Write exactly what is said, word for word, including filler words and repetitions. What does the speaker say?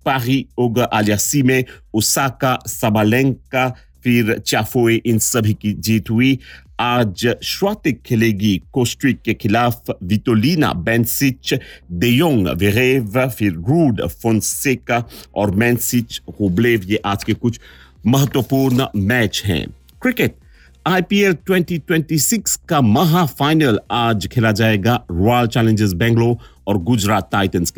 पारी ओगा आलियासीमे, Osaka, Sabalenka, फिर चाफोए, इन सभी की जीत हुई। आज श्वातिक खेलेगी कोस्ट्रिक के खिलाफ, विटोलिना, बेंसिच, देयोंग, वेरेव, फिर रूड, फोंसेका और मेंसिच, रुब्लेव। ये आज के कुछ महत्वपूर्ण मैच हैं। Cricket IPL twenty twenty six का महा फाइनल आज खेला जाएगा रॉयल चैलेंजर्स बेंगलोर और गुजरात टाइटंस के